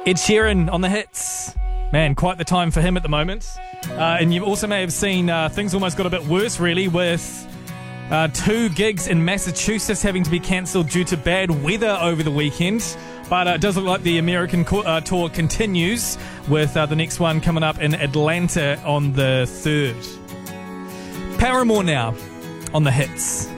Ed Sheeran on the hits. Man, quite the time for him at the moment. And you also may have seen things almost got a bit worse, really, with 2 gigs in Massachusetts having to be cancelled due to bad weather over the weekend. But it does look like the American tour continues with the next one coming up in Atlanta on the 3rd. Paramore now on the hits.